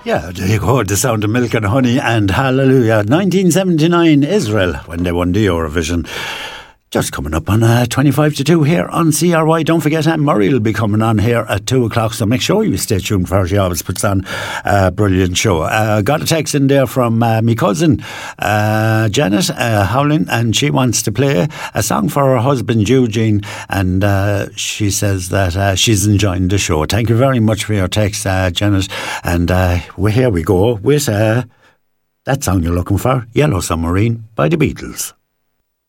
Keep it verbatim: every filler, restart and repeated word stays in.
Yeah, there you go, the sound of milk and honey and hallelujah. nineteen seventy-nine, Israel, when they won the Eurovision. Just coming up on uh, twenty-five to two here on C R Y. Don't forget, Anne Murray will be coming on here at two o'clock, so make sure you stay tuned for her. She always puts on a brilliant show. Uh, got a text in there from uh, my cousin, uh, Janet uh, Howlin, and she wants to play a song for her husband, Eugene, and uh, she says that uh, she's enjoying the show. Thank you very much for your text, uh, Janet. And uh, well, here we go with uh, that song you're looking for, Yellow Submarine by the Beatles.